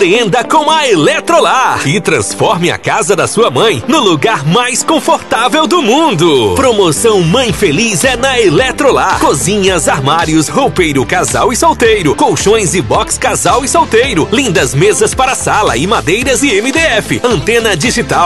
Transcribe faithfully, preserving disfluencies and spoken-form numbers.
Surpreenda com a Eletrolar e transforme a casa da sua mãe no lugar mais confortável do mundo. Promoção Mãe Feliz é na Eletrolar. Cozinhas, armários, roupeiro casal e solteiro, colchões e box casal e solteiro, lindas mesas para sala e madeiras e M D F, antena digital,